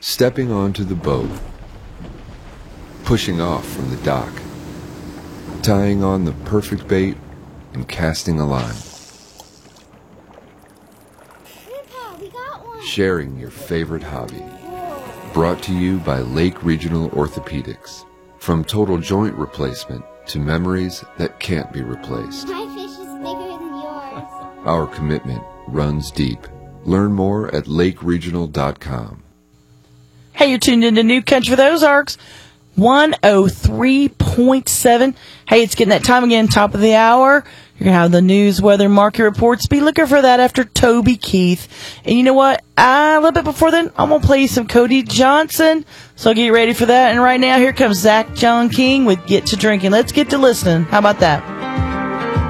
Stepping onto the boat, pushing off from the dock, tying on the perfect bait, and casting a line. Grandpa, we got one. Sharing your favorite hobby. Brought to you by Lake Regional Orthopedics. From total joint replacement to memories that can't be replaced. My fish is bigger than yours. Our commitment runs deep. Learn more at lakeregional.com. Hey, you're tuned into New Country for the Ozarks, 103.7. Hey, it's getting that time again, top of the hour. You're going to have the news, weather, market reports. Be looking for that after Toby Keith. And you know what? A little bit before then, I'm going to play some Cody Johnson. So get ready for that. And right now, here comes Zach John King with Get to Drinking. Let's get to listening. How about that?